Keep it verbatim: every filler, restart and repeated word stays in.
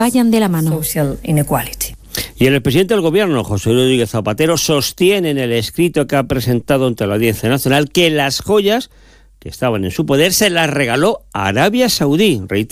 vayan de la mano. Social inequality. Y el presidente del Gobierno, José Luis Rodríguez Zapatero, sostiene en el escrito que ha presentado ante la Audiencia Nacional que las joyas que estaban en su poder se las regaló a Arabia Saudí.